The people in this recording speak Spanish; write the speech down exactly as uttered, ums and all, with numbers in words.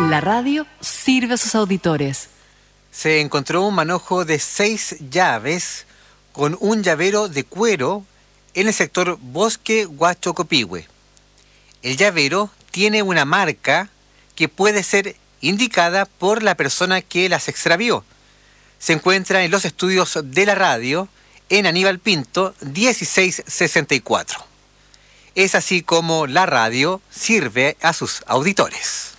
La radio sirve a sus auditores. Se encontró un manojo de seis llaves con un llavero de cuero en el sector Bosque Huachocopihue. El llavero tiene una marca que puede ser indicada por la persona que las extravió. Se encuentra en los estudios de la radio en Aníbal Pinto dieciséis sesenta y cuatro. Es así como la radio sirve a sus auditores.